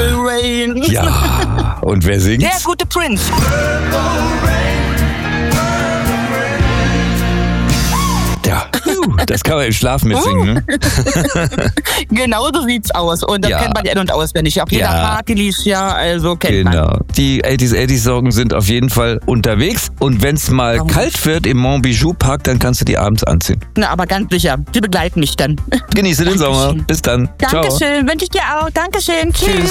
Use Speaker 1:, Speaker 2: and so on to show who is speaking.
Speaker 1: Purple Rain.
Speaker 2: Ja, und wer singt?
Speaker 1: Der gute Prince.
Speaker 2: Ja, das kann man im Schlaf mitsingen, ne?
Speaker 1: Genau so sieht's aus. Und das
Speaker 2: Ja.
Speaker 1: kennt man ja in- und auswendig. Auf jeder
Speaker 2: Ja.
Speaker 1: Party lief's ja, also kennt man.
Speaker 2: Genau. Die 80s Sorgen sind auf jeden Fall unterwegs. Und wenn es mal kalt wird im Montbijou Park, dann kannst du die abends anziehen.
Speaker 1: Na, aber ganz sicher, die begleiten mich dann.
Speaker 2: Genieße den Sommer. Bis dann. Ciao.
Speaker 1: Dankeschön, wünsche ich dir auch. Dankeschön, tschüss.